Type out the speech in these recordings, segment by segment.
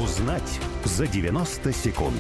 Узнать за 90 секунд.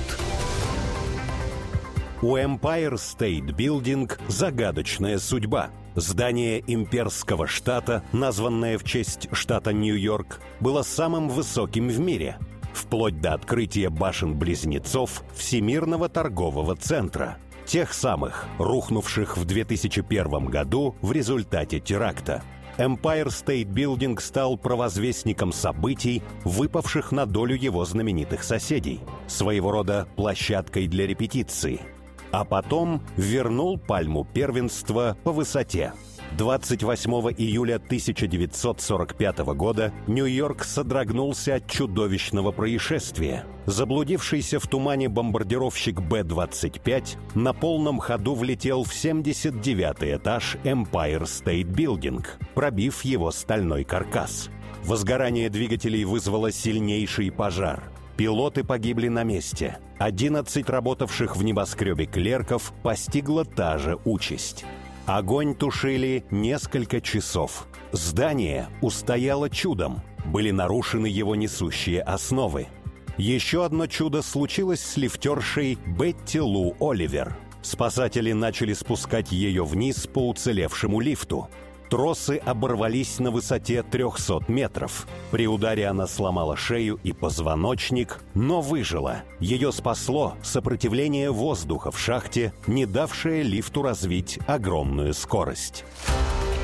У Empire State Building загадочная судьба. Здание имперского штата, названное в честь штата Нью-Йорк, было самым высоким в мире, вплоть до открытия башен-близнецов Всемирного торгового центра, тех самых, рухнувших в 2001 году в результате теракта. Empire State Building стал провозвестником событий, выпавших на долю его знаменитых соседей, своего рода площадкой для репетиции. А потом вернул пальму первенства по высоте. 28 июля 1945 года Нью-Йорк содрогнулся от чудовищного происшествия. Заблудившийся в тумане бомбардировщик Б-25 на полном ходу влетел в 79-й этаж Empire State Building, пробив его стальной каркас. Возгорание двигателей вызвало сильнейший пожар. Пилоты погибли на месте. 11 работавших в небоскребе клерков постигла та же участь. Огонь тушили несколько часов. Здание устояло чудом. Были нарушены его несущие основы. Еще одно чудо случилось с лифтершей Бетти Лу Оливер. Спасатели начали спускать ее вниз по уцелевшему лифту. Тросы оборвались на высоте 300 метров. При ударе она сломала шею и позвоночник, но выжила. Ее спасло сопротивление воздуха в шахте, не давшее лифту развить огромную скорость.